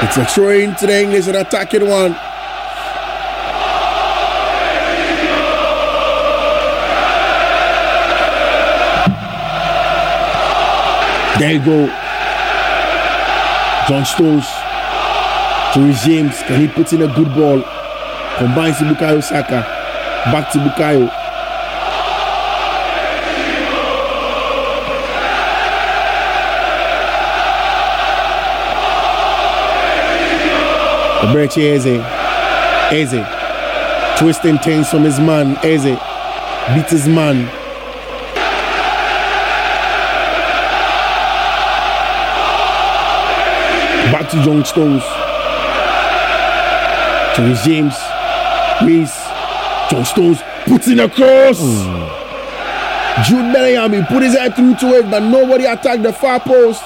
It's a throw into the English and attacking one. There you go. John Stones to Reece James. Can he put in a good ball? Combines to Bukayo Saka. Back to Bukayo. Eberechi Eze. Twisting things from his man. Eze beats his man. Back to John Stones. To Reece James. John Stones puts in a cross. Jude Bellingham, he put his head through to it, but nobody attacked the far post.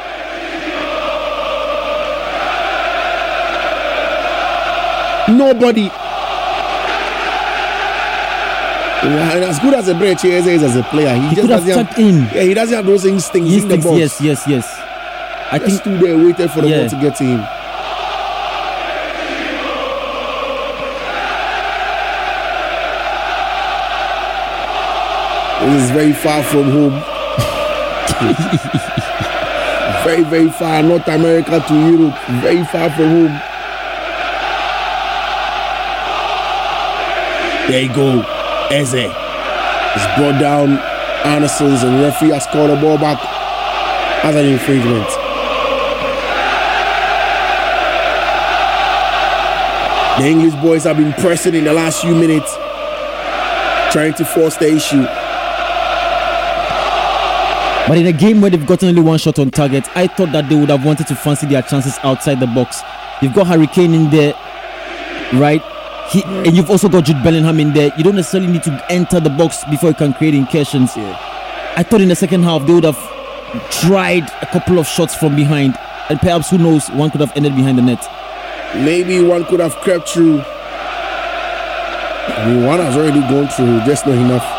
Nobody. And as good as Eberechi Eze is as a player, he just doesn't have, yeah, he doesn't have those instincts in the box. Yes. I think stood there waited for the ball to get to him. This is very far from home. Very, very far. North America to Europe. Very far from home. There you go. Eze is brought down Anderson's and the referee has called the ball back as an infringement. The English boys have been pressing in the last few minutes, trying to force the issue. But in a game where they've gotten only one shot on target, I thought that they would have wanted to fancy their chances outside the box. You've got Harry Kane in there, right? And you've also got Jude Bellingham in there. You don't necessarily need to enter the box before you can create incursions. Yeah. I thought in the second half they would have tried a couple of shots from behind, and perhaps, who knows, one could have ended behind the net. Maybe one could have crept through. I mean, one has already gone through, just not enough.